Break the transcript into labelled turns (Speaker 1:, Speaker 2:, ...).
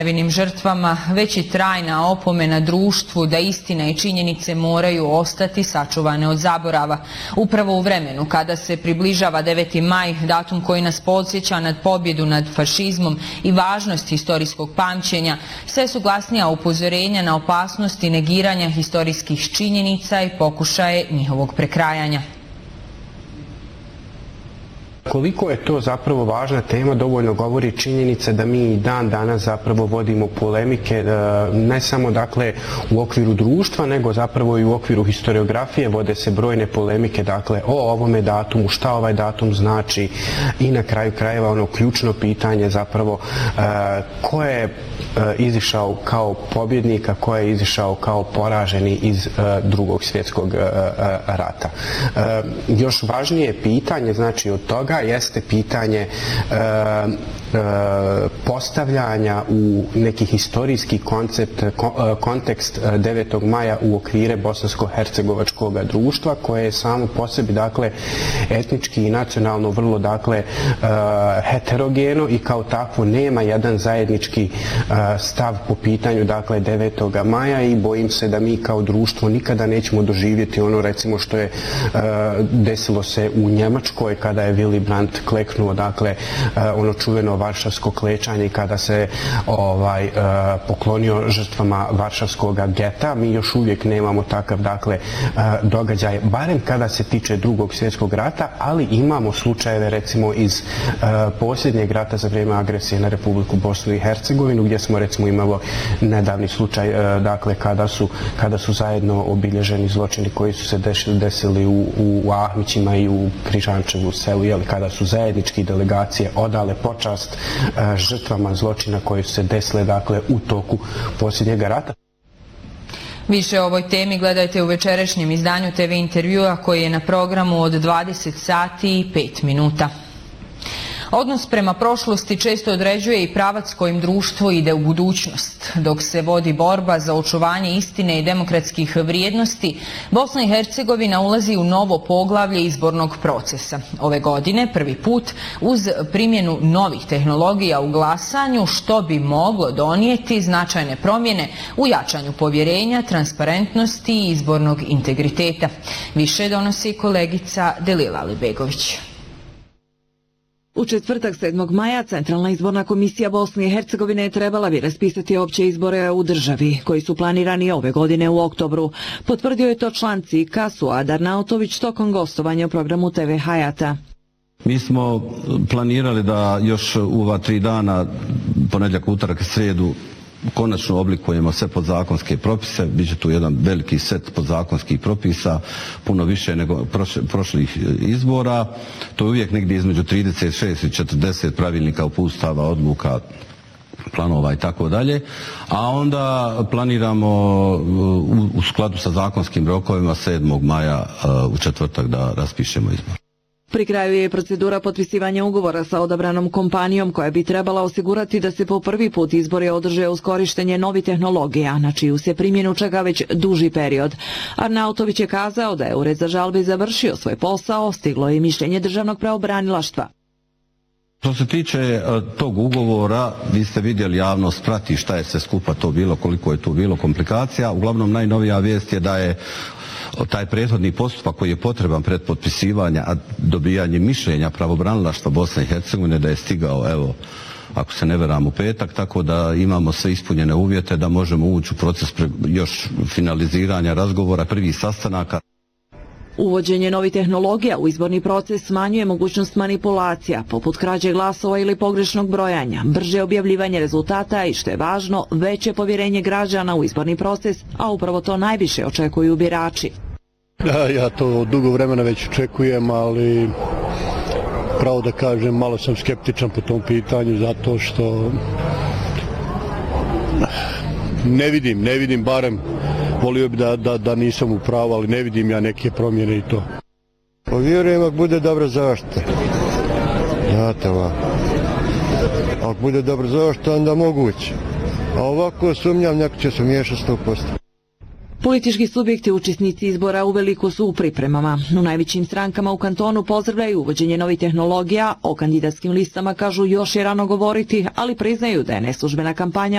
Speaker 1: Nevinim žrtvama, već i trajna opomena društvu da istina i činjenice moraju ostati sačuvane od zaborava. Upravo u vremenu kada se približava 9. maj, datum koji nas podsjeća nad pobjedu nad fašizmom i važnost historijskog pamćenja, sve su glasnija upozorenja na opasnosti negiranja historijskih činjenica i pokušaje njihovog prekrajanja.
Speaker 2: Koliko je to zapravo važna tema dovoljno govori činjenica da mi i dan danas zapravo vodimo polemike, ne samo dakle u okviru društva, nego zapravo i u okviru historiografije vode se brojne polemike dakle o ovome datumu, šta ovaj datum znači i na kraju krajeva ono ključno pitanje zapravo ko je izišao kao pobjednik, a ko je izišao kao poraženi iz Drugog svjetskog rata. Još važnije pitanje znači od toga jeste pitanje postavljanja u neki historijski kontekst 9. maja u okvire bosansko-hercegovačkog društva koje je samo po sebi dakle etnički i nacionalno vrlo dakle heterogeno i kao takvo nema jedan zajednički stav po pitanju dakle 9. maja i bojim se da mi kao društvo nikada nećemo doživjeti ono recimo što je desilo se u Njemačkoj kada je Willy Brandt kleknuo dakle ono čuveno varšavsko klečanje kada se poklonio žrtvama varšavskog geta. Mi još uvijek nemamo takav dakle događaj, barem kada se tiče Drugog svjetskog rata, ali imamo slučajeve recimo iz posljednjeg rata za vrijeme agresije na Republiku Bosnu i Hercegovinu gdje smo recimo imali nedavni slučaj dakle kada su zajedno obilježeni zločini koji su se desili u Ahmićima i u Križančevu selu, jeli, kada su zajednički delegacije odale počast žrtvama zločina koji su se desile dakle u toku posljednjeg rata.
Speaker 1: Više o ovoj temi gledajte u večerašnjem izdanju TV intervjua koji je na programu od 20 sati i 5 minuta. Odnos prema prošlosti često određuje i pravac kojim društvo ide u budućnost. Dok se vodi borba za očuvanje istine i demokratskih vrijednosti, Bosna i Hercegovina ulazi u novo poglavlje izbornog procesa. Ove godine prvi put uz primjenu novih tehnologija u glasanju, što bi moglo donijeti značajne promjene u jačanju povjerenja, transparentnosti i izbornog integriteta. Više donosi kolegica Delila Alibegović.
Speaker 3: U četvrtak 7. maja Centralna izborna komisija Bosne i Hercegovine trebala bi raspisati opće izbore u državi, koji su planirani ove godine u oktobru. Potvrdio je to član CIK-a Suad Arnautović tokom gostovanja u programu TV Hayata.
Speaker 4: Mi smo planirali da još u ova 3 dana, ponedjeljak, utorak i srijedu, konačno oblikujemo sve podzakonske propise. Biće tu jedan veliki set podzakonskih propisa, puno više nego prošlih izbora. To je uvijek negdje između 36 i 40 pravilnika, uputstava, odluka, planova i tako dalje. A onda planiramo u skladu sa zakonskim rokovima 7. maja u četvrtak da raspišemo izbor.
Speaker 3: Pri kraju je procedura potpisivanja ugovora sa odabranom kompanijom koja bi trebala osigurati da se po prvi put izbori održe uz korištenje novih tehnologija, na čiju se primjenu čeka već duži period. Arnautović je kazao da je Ured za žalbe završio svoj posao, stiglo je i mišljenje državnog pravobranilaštva.
Speaker 4: Što se tiče tog ugovora, vi ste vidjeli, javnost prati šta je sve skupa to bilo, koliko je tu bilo komplikacija. Uglavnom najnovija vijest je da je taj prethodni postupak koji je potreban pred potpisivanja, a dobijanje mišljenja pravobranilaštva Bosne i Hercegovine da je stigao, evo, ako se ne varam u petak, tako da imamo sve ispunjene uvjete da možemo ući u proces još finaliziranja razgovora, prvih sastanaka.
Speaker 3: Uvođenje novih tehnologija u izborni proces smanjuje mogućnost manipulacija, poput krađe glasova ili pogrešnog brojanja, brže objavljivanje rezultata i, što je važno, veće povjerenje građana u izborni proces, a upravo to najviše očekuju birači.
Speaker 5: Ja to dugo vremena već očekujem, ali pravo da kažem, malo sam skeptičan po tom pitanju, zato što ne vidim barem, volio bi da nisam u pravu, ali ne vidim ja neke promjene i to.
Speaker 6: Povjerujem ako bude dobro zašto. Znate ovako. Ako bude dobro zašto, onda moguće. A ovako sumnjam, neko će se miješati 100%.
Speaker 3: Politički subjekti učesnici izbora uveliko su u pripremama. U najvećim strankama u kantonu pozdravljaju uvođenje novih tehnologija, o kandidatskim listama kažu još je rano govoriti, ali priznaju da je neslužbena kampanja